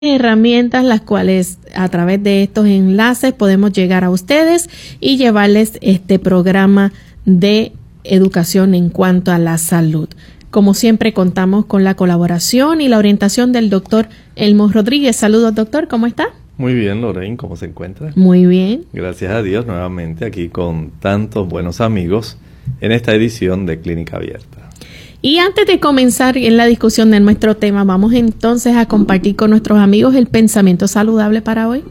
herramientas las cuales a través de estos enlaces podemos llegar a ustedes y llevarles este programa de educación en cuanto a la salud. Como siempre contamos con la colaboración y la orientación del doctor Elmo Rodríguez. Saludos, doctor, ¿cómo está? Muy bien, Lorraine, ¿cómo se encuentra? Muy bien. Gracias a Dios, nuevamente aquí con tantos buenos amigos en esta edición de Clínica Abierta. Y antes de comenzar en la discusión de nuestro tema, vamos entonces a compartir con nuestros amigos el pensamiento saludable para hoy.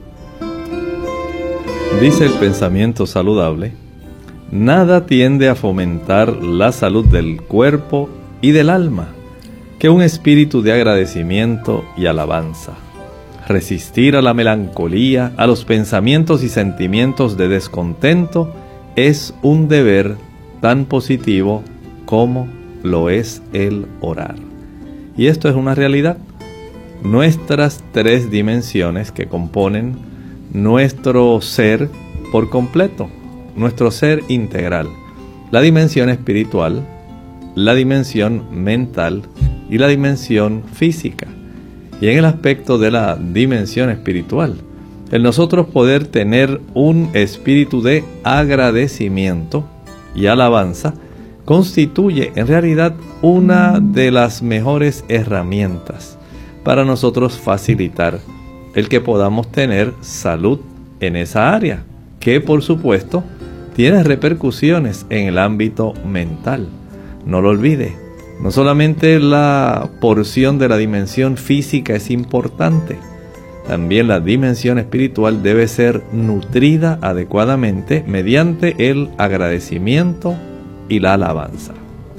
Dice el pensamiento saludable: nada tiende a fomentar la salud del cuerpo y del alma que un espíritu de agradecimiento y alabanza. Resistir a la melancolía, a los pensamientos y sentimientos de descontento es un deber tan positivo como lo es el orar. Y esto es una realidad. Nuestras tres dimensiones que componen nuestro ser por completo, nuestro ser integral, la dimensión espiritual, la dimensión mental y la dimensión física. Y en el aspecto de la dimensión espiritual, el nosotros poder tener un espíritu de agradecimiento y alabanza constituye en realidad una de las mejores herramientas para nosotros facilitar el que podamos tener salud en esa área, que por supuesto tiene repercusiones en el ámbito mental. No lo olvide, no solamente la porción de la dimensión física es importante, también la dimensión espiritual debe ser nutrida adecuadamente mediante el agradecimiento y la alabanza.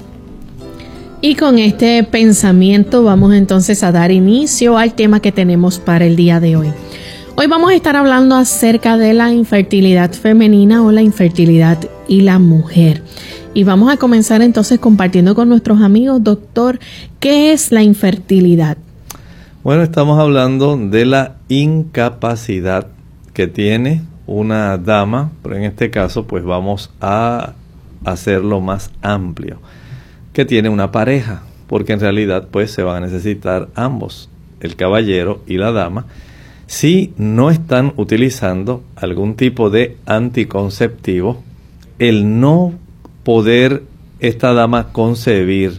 Y con este pensamiento vamos entonces a dar inicio al tema que tenemos para el día de hoy. Hoy vamos a estar hablando acerca de la infertilidad femenina o la infertilidad y la mujer. Y vamos a comenzar entonces compartiendo con nuestros amigos, doctor, ¿qué es la infertilidad? Bueno, estamos hablando de la incapacidad que tiene una dama, pero en este caso pues vamos a hacerlo más amplio, que tiene una pareja, porque en realidad pues se van a necesitar ambos, el caballero y la dama, si no están utilizando algún tipo de anticonceptivo. El no poder esta dama concebir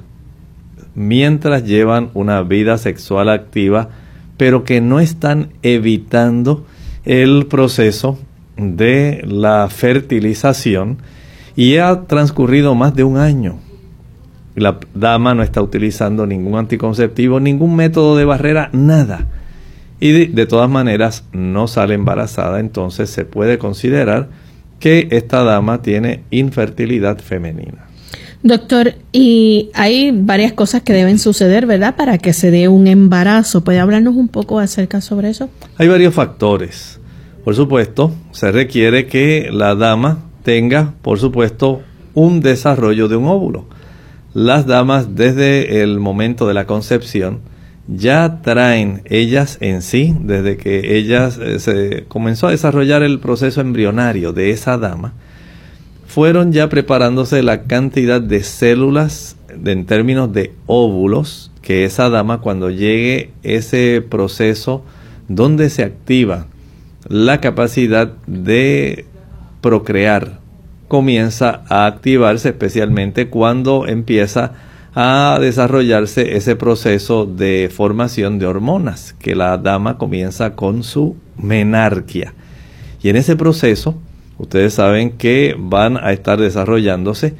mientras llevan una vida sexual activa, pero que no están evitando el proceso de la fertilización, y ha transcurrido más de un año. La dama no está utilizando ningún anticonceptivo, ningún método de barrera, nada. Y de todas maneras no sale embarazada, entonces se puede considerar que esta dama tiene infertilidad femenina. Doctor, y hay varias cosas que deben suceder, ¿verdad?, para que se dé un embarazo. ¿Puede hablarnos un poco acerca sobre eso? Hay varios factores. Por supuesto, se requiere que la dama tenga, por supuesto, un desarrollo de un óvulo. Las damas, desde el momento de la concepción, ya traen ellas en sí, desde que ellas se comenzó a desarrollar el proceso embrionario de esa dama, fueron ya preparándose la cantidad de células en términos de óvulos que esa dama, cuando llegue ese proceso donde se activa la capacidad de procrear, comienza a activarse, especialmente cuando empieza a desarrollarse ese proceso de formación de hormonas, que la dama comienza con su menarquia. Y en ese proceso, ustedes saben que van a estar desarrollándose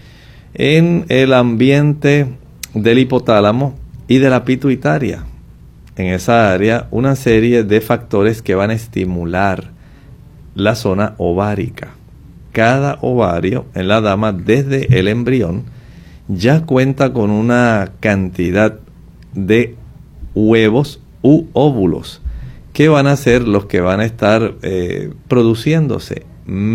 en el ambiente del hipotálamo y de la pituitaria, en esa área, una serie de factores que van a estimular la zona ovárica. Cada ovario en la dama, desde el embrión, ya cuenta con una cantidad de huevos u óvulos que van a ser los que van a estar produciéndose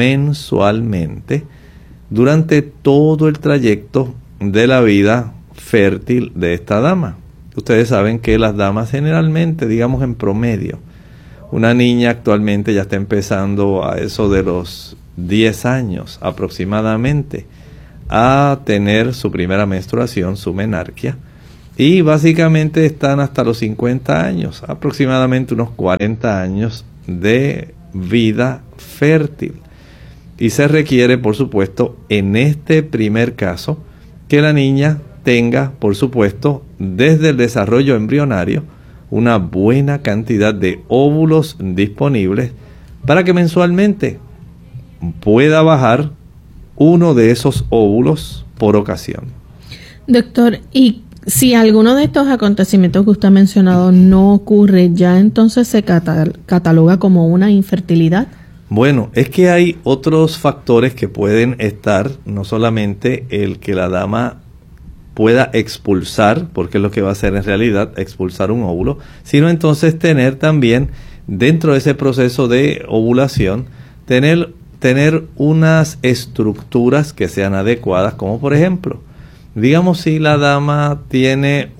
mensualmente durante todo el trayecto de la vida fértil de esta dama. Ustedes saben que las damas generalmente, digamos en promedio, una niña actualmente ya está empezando a eso de los 10 años aproximadamente a tener su primera menstruación, su menarquia, y básicamente están hasta los 50 años, aproximadamente unos 40 años de vida fértil. Y se requiere, por supuesto, en este primer caso, que la niña tenga, por supuesto, desde el desarrollo embrionario, una buena cantidad de óvulos disponibles para que mensualmente pueda bajar uno de esos óvulos por ocasión. Doctor, y si alguno de estos acontecimientos que usted ha mencionado no ocurre, ¿ya entonces se cataloga como una infertilidad? Bueno, es que hay otros factores que pueden estar, no solamente el que la dama pueda expulsar, porque es lo que va a hacer en realidad, expulsar un óvulo, sino entonces tener también, dentro de ese proceso de ovulación, tener unas estructuras que sean adecuadas, como por ejemplo, digamos si la dama tiene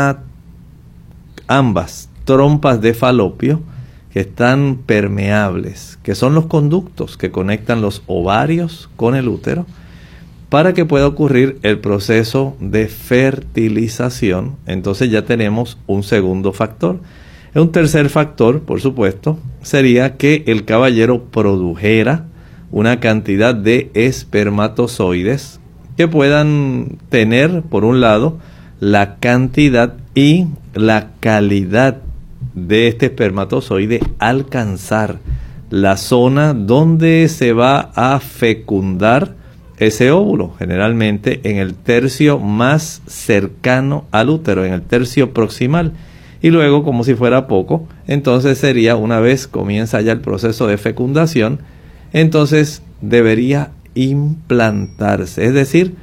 ambas trompas de falopio que están permeables, que son los conductos que conectan los ovarios con el útero, para que pueda ocurrir el proceso de fertilización. Entonces ya tenemos un segundo factor. Un tercer factor, por supuesto, sería que el caballero produjera una cantidad de espermatozoides que puedan tener, por un lado, la cantidad y la calidad de este espermatozoide, alcanzar la zona donde se va a fecundar ese óvulo, generalmente en el tercio más cercano al útero, en el tercio proximal. Y luego, como si fuera poco, entonces sería, una vez comienza ya el proceso de fecundación, entonces debería implantarse, es decir,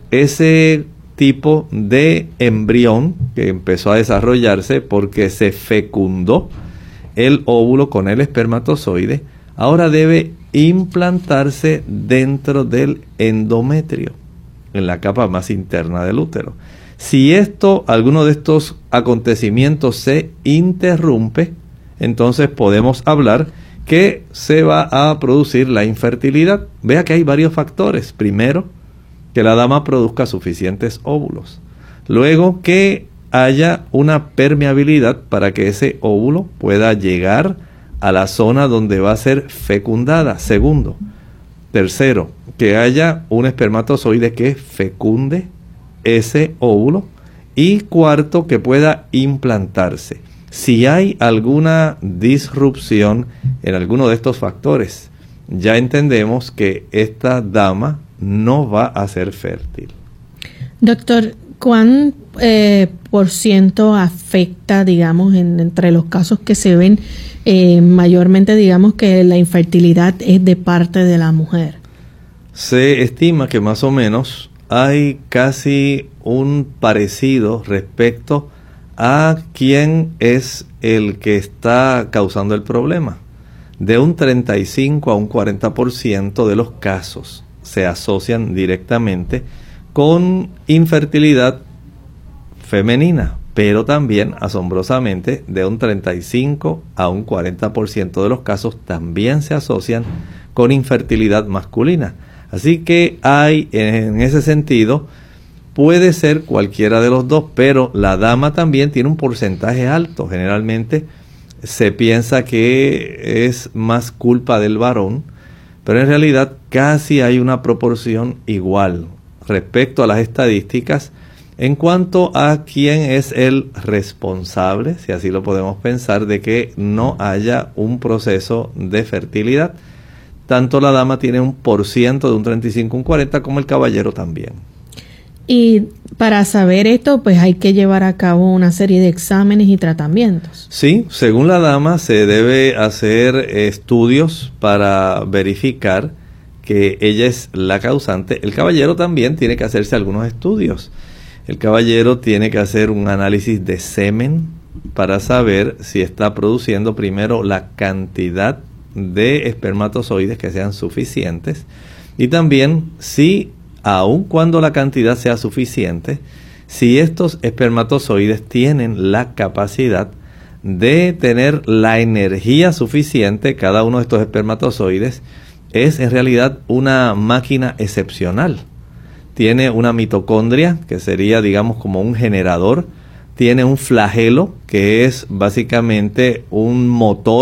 ese tipo de embrión que empezó a desarrollarse porque se fecundó el óvulo con el espermatozoide, ahora debe implantarse dentro del endometrio, en la capa más interna del útero. Si alguno de estos acontecimientos se interrumpe, entonces podemos hablar que se va a producir la infertilidad. Vea que hay varios factores. Primero, que la dama produzca suficientes óvulos. Luego, que haya una permeabilidad para que ese óvulo pueda llegar a la zona donde va a ser fecundada. Segundo. Tercero, que haya un espermatozoide que fecunde ese óvulo. Y cuarto, que pueda implantarse. Si hay alguna disrupción en alguno de estos factores, ya entendemos que esta dama no va a ser fértil. Doctor, ¿cuán por ciento afecta, digamos, entre los casos que se ven mayormente, digamos, que la infertilidad es de parte de la mujer? Se estima que más o menos hay casi un parecido respecto a quién es el que está causando el problema. De un 35 a un 40% de los casos se asocian directamente con infertilidad femenina, pero también, asombrosamente, de un 35 a un 40% de los casos también se asocian con infertilidad masculina. Así que hay, en ese sentido, puede ser cualquiera de los dos, pero la dama también tiene un porcentaje alto. Generalmente se piensa que es más culpa del varón, pero en realidad casi hay una proporción igual respecto a las estadísticas en cuanto a quién es el responsable, si así lo podemos pensar, de que no haya un proceso de fertilidad. Tanto la dama tiene un porciento de un 35, un 40, como el caballero también. Y para saber esto, pues hay que llevar a cabo una serie de exámenes y tratamientos. Sí, según la dama se debe hacer estudios para verificar que ella es la causante. El caballero también tiene que hacerse algunos estudios. El caballero tiene que hacer un análisis de semen para saber si está produciendo primero la cantidad de espermatozoides que sean suficientes, y también si, aun cuando la cantidad sea suficiente, si estos espermatozoides tienen la capacidad de tener la energía suficiente. Cada uno de estos espermatozoides es en realidad una máquina excepcional. Tiene una mitocondria, que sería, digamos, como un generador tiene un flagelo que es básicamente un motor